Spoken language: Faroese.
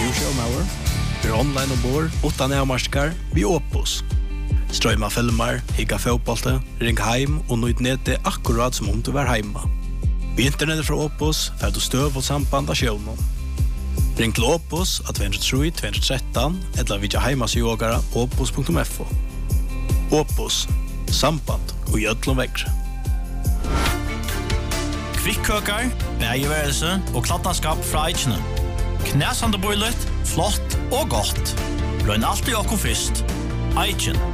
Show vi online ombord, utan avmarskar, vi Opus. Strøyma filmer, higga fotbollte, ring heim og nøyt nete akkurat som om du var heima. Vi internettet fra Opus, fer du støv og samband av sjøvnen. Ring til Opus at 203-213, eller vidja heimasjogara opus.fo. Opus, samband og gjødlom vekkre. Kvikkøkar, bergeværelse og kladdaskap fra Eichene. Knæsande boilet, flott og godt. Røyn alltid okko fyrst. Eichen.